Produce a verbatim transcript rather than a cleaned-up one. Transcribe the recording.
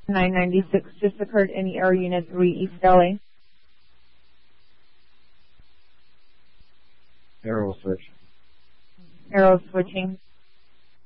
nine ninety-six just occurred in Air Unit three, East L A. Arrow switch. Arrow switching.